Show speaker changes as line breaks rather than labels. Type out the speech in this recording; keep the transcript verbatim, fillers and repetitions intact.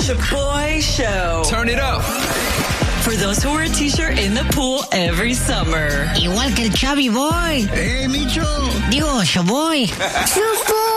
Chaboy Show.
Turn it up.
For those who wear a t-shirt in the pool every summer.
Igual que el Chavi Boy.
¡Eh, Micho!
Digo, Chaboy.
Chaboy.